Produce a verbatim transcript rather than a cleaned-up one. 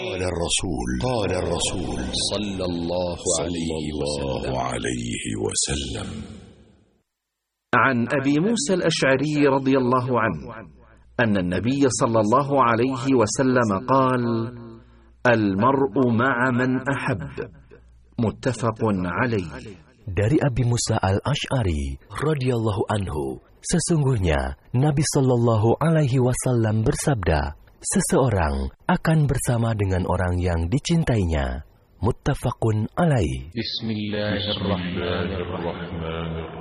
قال الرسول قال الرسول صلى الله عليه وسلم. عن أبي موسى الأشعري رضي الله عنه أن النبي صلى الله عليه وسلم قال: المرء مع من أحب. متفق عليه. Dari Abi Musa al-Ash'ari radhiyallahu anhu, sesungguhnya Nabi sallallahu alaihi wasallam bersabda, seseorang akan bersama dengan orang yang dicintainya. Muttafaqun alaih. Bismillahirrahmanirrahim.